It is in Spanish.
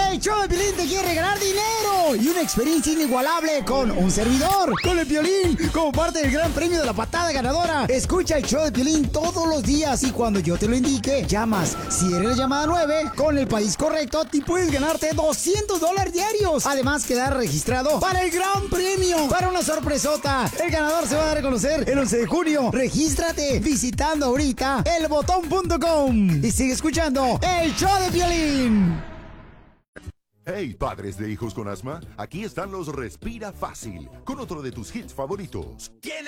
El show de Piolín te quiere regalar dinero y una experiencia inigualable con un servidor, con el Piolín, como parte del gran premio de la patada ganadora. Escucha el show de Piolín todos los días y cuando yo te lo indique, llamas. Si eres la llamada 9, con el país correcto, te puedes ganarte $200 diarios. Además, quedar registrado para el gran premio, para una sorpresota. El ganador se va a dar a conocer el 11 de junio. Regístrate visitando ahorita elbotón.com y sigue escuchando el show de Piolín. Hey, padres de hijos con asma, aquí están los Respira Fácil, con otro de tus hits favoritos. ¿Quién